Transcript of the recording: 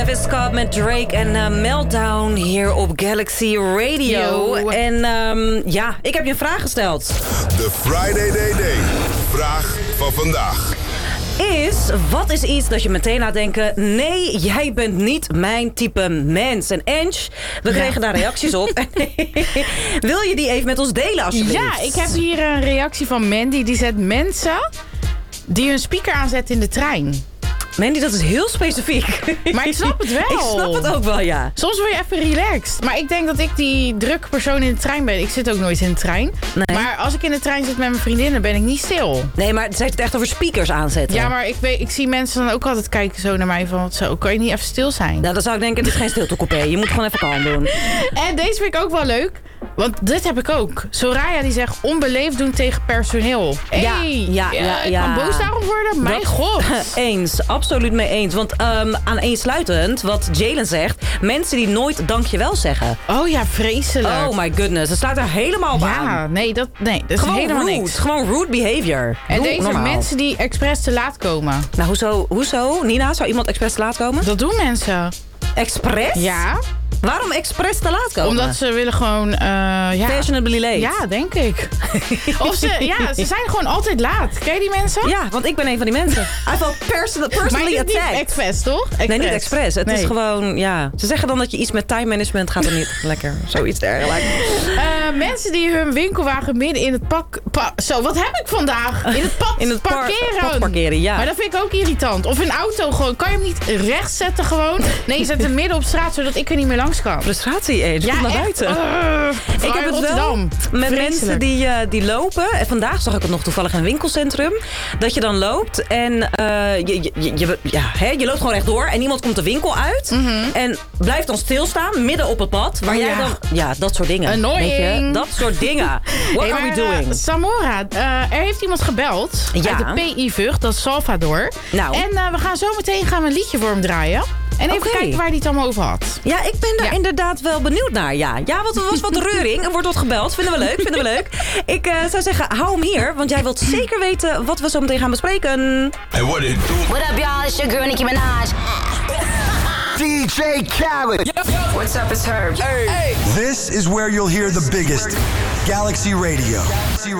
Travis Scott met Drake en Meltdown hier op Galaxy Radio. Yo. En ik heb je een vraag gesteld. De Friday Day. Vraag van vandaag. Wat is iets dat je meteen laat denken... nee, jij bent niet mijn type mens. En Ange, we kregen daar reacties op. Wil je die even met ons delen alsjeblieft? Ja, ik heb hier een reactie van Mandy. Die zet mensen die hun speaker aanzetten in de trein. Mandy, dat is heel specifiek. Maar ik snap het wel. Ik snap het ook wel, ja. Soms word je even relaxed. Maar ik denk dat ik die drukke persoon in de trein ben. Ik zit ook nooit in de trein. Nee. Maar als ik in de trein zit met mijn vriendinnen, ben ik niet stil. Nee, maar ze heeft het echt over speakers aanzetten. Ja, maar ik zie mensen dan ook altijd kijken zo naar mij van... Zo, kan je niet even stil zijn? Nou, dan zou ik denken, dit is geen stiltecoupé. Je moet gewoon even kalm doen. En deze vind ik ook wel leuk. Want dit heb ik ook. Soraya die zegt onbeleefd doen tegen personeel. Ja. Ik kan boos daarom worden. Mijn god. Eens, absoluut mee eens. Want aaneensluitend, wat Jalen zegt... mensen die nooit dankjewel zeggen. Oh ja, vreselijk. Oh my goodness, dat slaat er helemaal op aan. Ja, nee, dat is Gewoon helemaal rude. niks. Gewoon rude behavior. En Doe deze normaal. mensen die expres te laat komen. Nou, hoezo? Nina, zou iemand expres te laat komen? Dat doen mensen. Expres? Ja. Waarom expres te laat komen? Omdat ze willen gewoon... Fashionably late. Ja, denk ik. Of ze zijn gewoon altijd laat. Ken je die mensen? Ja, want ik ben een van die mensen. I felt personally maar niet attacked. expres, toch? Nee, niet expres. Het Nee. is gewoon, ja. Ze zeggen dan dat je iets met time management gaat er niet lekker. Zoiets dergelijks. Mensen die hun winkelwagen midden in het Zo, wat heb ik vandaag? In het pad In het parkeren. pad parkeren, ja. Maar dat vind ik ook irritant. Of een auto gewoon. Kan je hem niet rechts zetten gewoon? Nee, je zet hem midden op straat, zodat ik er niet meer langs kan. Frustratie, Age. Kom naar echt. buiten. Ik heb het wel met mensen die lopen. En vandaag zag ik het nog toevallig in een winkelcentrum. Dat je dan loopt en je loopt gewoon rechtdoor. En iemand komt de winkel uit. En blijft dan stilstaan midden op het pad. Waar jij dan... Ja, dat soort dingen. Annoying. Weet je? Dat soort dingen. What are we doing? Samora, er heeft iemand gebeld. Ja. Uit de PI Vught, dat is Salvador. Nou. En we gaan zo meteen een liedje voor hem draaien. En even kijken waar hij het allemaal over had. Ja, ik ben daar inderdaad wel benieuwd naar. Ja, want er was wat reuring. Er wordt wat gebeld. Vinden we leuk. Ik zou zeggen, hou hem hier. Want jij wilt zeker weten wat we zo meteen gaan bespreken. En what up, y'all? It's your girl Nicki Minaj. DJ Khaled. What's up, it's Herb. This is where you'll hear the biggest Galaxy Radio.